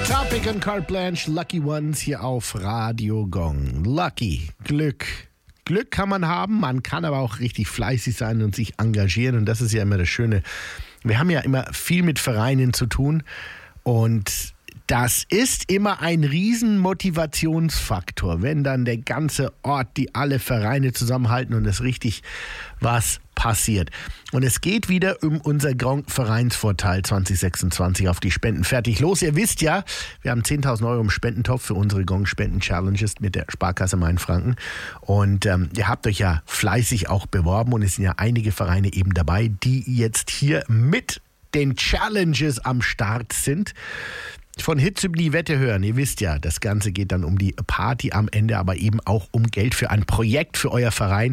Topic und Carte Blanche, Lucky Ones hier auf Radio Gong. Lucky, Glück. Glück kann man haben, man kann aber auch richtig fleißig sein und sich engagieren. Und das ist ja immer das Schöne. Wir haben ja immer viel mit Vereinen zu tun und das ist immer ein riesen Motivationsfaktor, wenn dann der ganze Ort, die alle Vereine zusammenhalten und es richtig was passiert. Und es geht wieder um unser Vereinsvorteil 2026 auf die Spenden. Fertig, los. Ihr wisst ja, wir haben 10.000 Euro im Spendentopf für unsere Gong-Spenden-Challenges mit der Sparkasse Mainfranken. Und ihr habt euch ja fleißig auch beworben und es sind ja einige Vereine eben dabei, die jetzt hier mit den Challenges am Start sind. Von Hits über die Wette hören. Ihr wisst ja, das Ganze geht dann um die Party am Ende, aber eben auch um Geld für ein Projekt für euer Verein.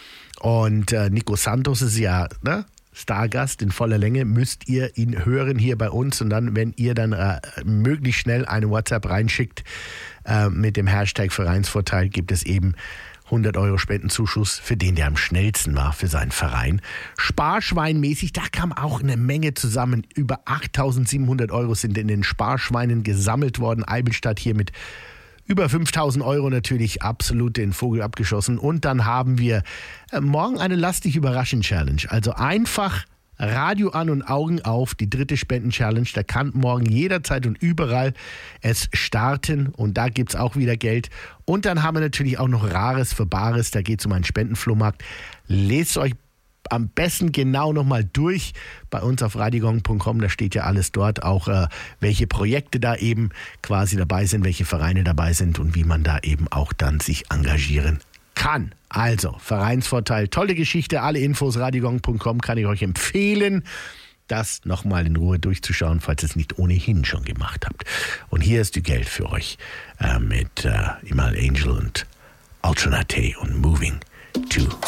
Und Nico Santos ist ja Stargast in voller Länge. Müsst ihr ihn hören hier bei uns. Und dann, wenn ihr dann möglichst schnell eine WhatsApp reinschickt mit dem Hashtag Vereinsvorteil, gibt es eben 100 Euro Spendenzuschuss für den, der am schnellsten war für seinen Verein. Sparschweinmäßig, da kam auch eine Menge zusammen. Über 8.700 Euro sind in den Sparschweinen gesammelt worden. Eibenstadt hier mit über 5.000 Euro natürlich absolut den Vogel abgeschossen. Und dann haben wir morgen eine Lass dich überraschen Challenge. Also einfach Radio an und Augen auf, die 3. Spenden-Challenge. Da kann morgen jederzeit und überall es starten und da gibt es auch wieder Geld. Und dann haben wir natürlich auch noch Rares für Bares, da geht es um einen Spendenflohmarkt. Lest euch am besten genau nochmal durch bei uns auf radiogong.com, da steht ja alles dort, auch welche Projekte da eben quasi dabei sind, welche Vereine dabei sind und wie man da eben auch dann sich engagieren kann. Also, Vereinsvorteil, tolle Geschichte, alle Infos radiogong.com kann ich euch empfehlen, das nochmal in Ruhe durchzuschauen, falls ihr es nicht ohnehin schon gemacht habt. Und hier ist die Geld für euch mit Imal Angel und Alternate und Moving to